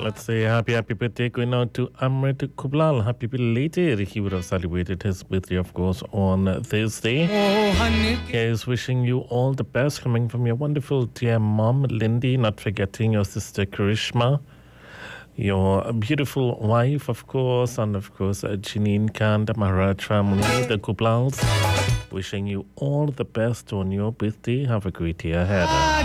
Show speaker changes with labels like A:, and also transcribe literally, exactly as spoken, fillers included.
A: Let's say happy, happy birthday going out to Amrit Kublal. Happy belated. He would have celebrated his birthday, of course, on Thursday. He is wishing you all the best coming from your wonderful dear mom, Lindy, not forgetting your sister, Karishma, your beautiful wife, of course, and of course, uh, Janine Khan, the Maharaj family, the Kublals. Wishing you all the best on your birthday. Have a great year ahead.